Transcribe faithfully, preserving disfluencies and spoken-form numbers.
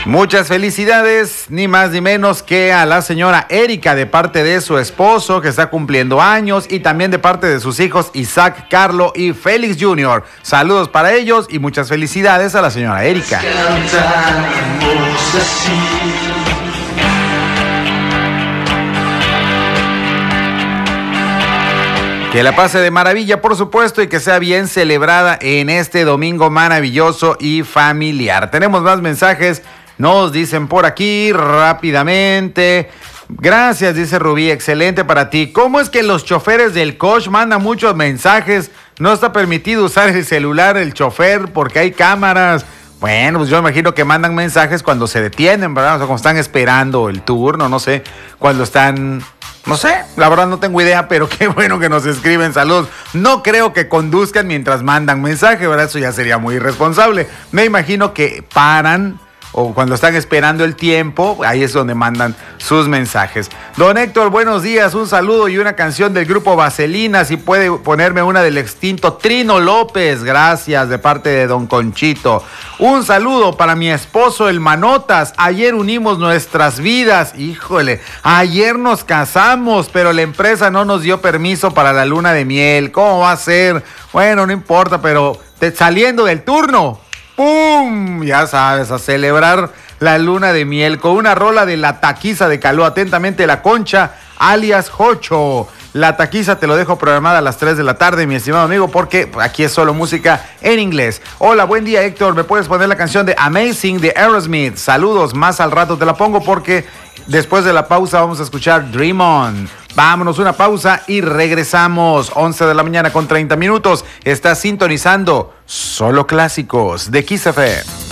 Muchas felicidades, ni más ni menos que a la señora Erika de parte de su esposo que está cumpliendo años y también de parte de sus hijos Isaac, Carlo y Félix junior Saludos para ellos y muchas felicidades a la señora Erika. Que la pase de maravilla, por supuesto, y que sea bien celebrada en este domingo maravilloso y familiar. Tenemos más mensajes, nos dicen por aquí rápidamente. Gracias, dice Rubí, excelente para ti. ¿Cómo es que los choferes del coach mandan muchos mensajes? No está permitido usar el celular, el chofer, porque hay cámaras. Bueno, pues yo imagino que mandan mensajes cuando se detienen, ¿verdad? O sea, cuando están esperando el turno, no sé, cuando están... No sé, la verdad no tengo idea, pero qué bueno que nos escriben, saludos. No creo que conduzcan mientras mandan mensaje, ¿verdad? Eso ya sería muy irresponsable. Me imagino que paran o cuando están esperando el tiempo, ahí es donde mandan sus mensajes. Don Héctor, buenos días, un saludo y una canción del grupo Vaselina, si puede ponerme una del extinto Trino López, gracias, de parte de don Conchito. Un saludo para mi esposo el Manotas, ayer unimos nuestras vidas, híjole, ayer nos casamos, pero la empresa no nos dio permiso para la luna de miel, ¿cómo va a ser? Bueno, no importa, pero te, saliendo del turno, ¡pum! Ya sabes, a celebrar la luna de miel con una rola de La Taquiza de Caló. Atentamente, La Concha, alias Jocho. La Taquiza te lo dejo programada a las tres de la tarde, mi estimado amigo, porque aquí es solo música en inglés. Hola, buen día, Héctor. ¿Me puedes poner la canción de Amazing de Aerosmith? Saludos, más al rato te la pongo porque después de la pausa vamos a escuchar Dream On. Vámonos, una pausa y regresamos. once de la mañana con treinta minutos. Estás sintonizando Solo Clásicos de Kiss F M.